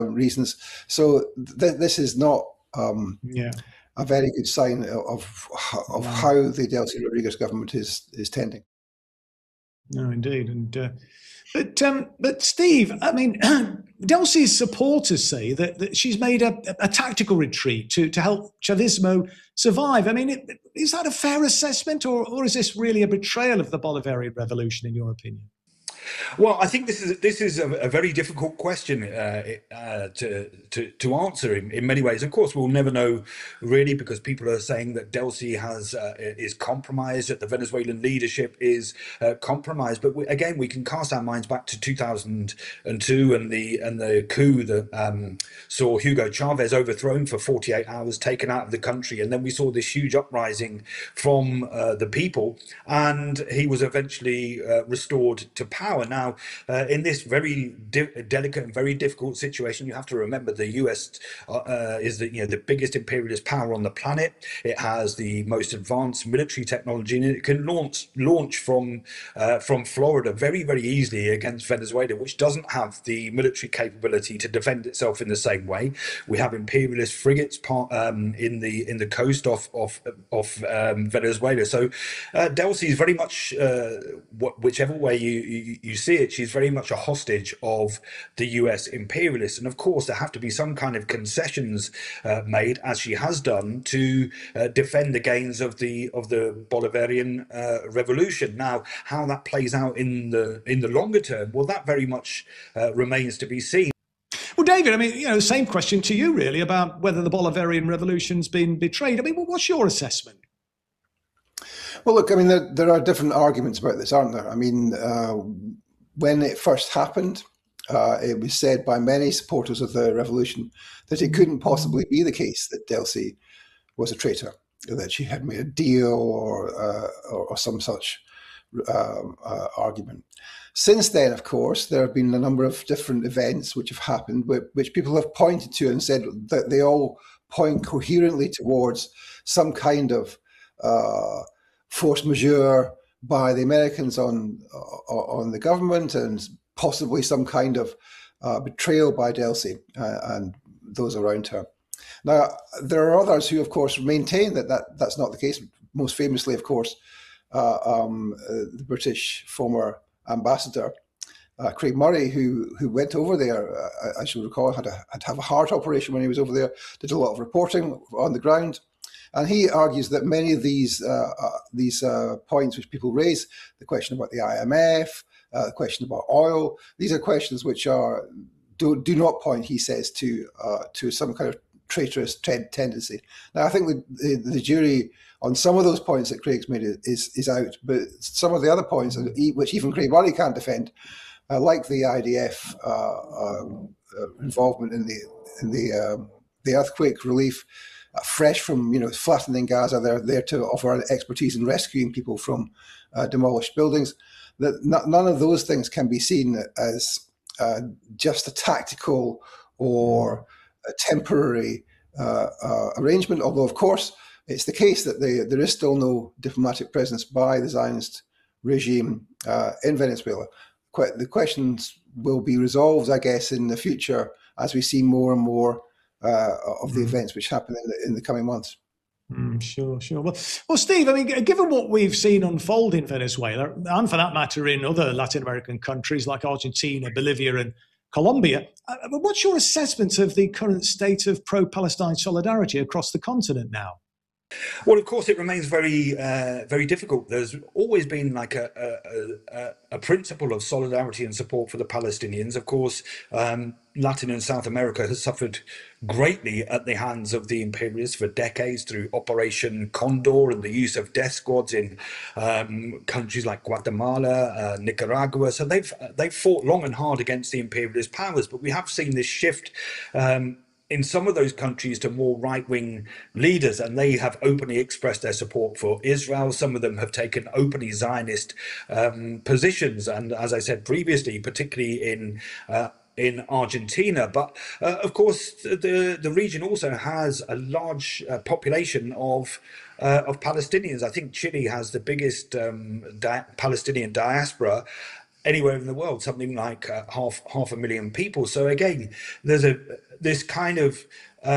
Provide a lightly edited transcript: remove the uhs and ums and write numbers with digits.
reasons. So this is not Yeah. a very good sign of how the Delcy Rodriguez government is tending. No, indeed, but Steve, I mean, Delcy's supporters say that she's made a tactical retreat to help Chavismo survive. I mean, is that a fair assessment, or is this really a betrayal of the Bolivarian revolution, in your opinion? Well, I think this is a very difficult question to answer in many ways. Of course, we'll never know really, because people are saying that Delcy is compromised, that the Venezuelan leadership is compromised. But again, we can cast our minds back to 2002 and the coup that saw Hugo Chavez overthrown for 48 hours, taken out of the country, and then we saw this huge uprising from the people, and he was eventually restored to power. Now, in this very delicate and very difficult situation, you have to remember the US is the biggest imperialist power on the planet. It has the most advanced military technology, and it can launch from Florida very, very easily against Venezuela, which doesn't have the military capability to defend itself in the same way. We have imperialist frigates in the coast of Venezuela. So Delcy is very much whichever way you see it, she's very much a hostage of the US imperialists. And of course, there have to be some kind of concessions made, as she has done, to defend the gains of the Bolivarian revolution. Now, how that plays out in the longer term, well, that very much remains to be seen. Well, David, I mean, same question to you, really, about whether the Bolivarian revolution's been betrayed. I mean, what's your assessment? Well, look, I mean, there are different arguments about this, aren't there? I mean, when it first happened, it was said by many supporters of the revolution that it couldn't possibly be the case that Delcy was a traitor, that she had made a deal or some such argument. Since then, of course, there have been a number of different events which have happened, which people have pointed to and said that they all point coherently towards some kind of force majeure by the Americans on the government, and possibly some kind of betrayal by Delcy and those around her. Now, there are others who, of course, maintain that's not the case. Most famously, of course, the British former ambassador, Craig Murray, who went over there, as you recall, had to have a heart operation when he was over there, did a lot of reporting on the ground. And he argues that many of these points which people raise, the question about the IMF, the question about oil, these are questions which do not point, he says, to some kind of traitorous tendency. Now, I think the jury on some of those points that Craig's made is out, but some of the other points, which even Craig Murray can't defend, like the IDF involvement in the earthquake relief, fresh from flattening Gaza, they're there to offer expertise in rescuing people from demolished buildings. That none of those things can be seen as just a tactical or a temporary arrangement. Although, of course, it's the case that there is still no diplomatic presence by the Zionist regime in Venezuela. The questions will be resolved, I guess, in the future as we see more and more of the events which happen in the coming months. Sure. Well, Steve, I mean, given what we've seen unfold in Venezuela, and for that matter in other Latin American countries like Argentina, Bolivia, and Colombia, what's your assessment of the current state of pro-Palestine solidarity across the continent now? Well, of course, it remains very, very difficult. There's always been like a principle of solidarity and support for the Palestinians. Of course, Latin and South America has suffered greatly at the hands of the imperialists for decades through Operation Condor and the use of death squads in countries like Guatemala, Nicaragua. So they've fought long and hard against the imperialist powers. But we have seen this shift in some of those countries to more right-wing leaders, and they have openly expressed their support for Israel. Some of them have taken openly Zionist positions, and as I said previously, particularly in Argentina. But of course, the region also has a large population of Palestinians. I think Chile has the biggest Palestinian diaspora. anywhere in the world, something like half a million people. So again, there's this kind of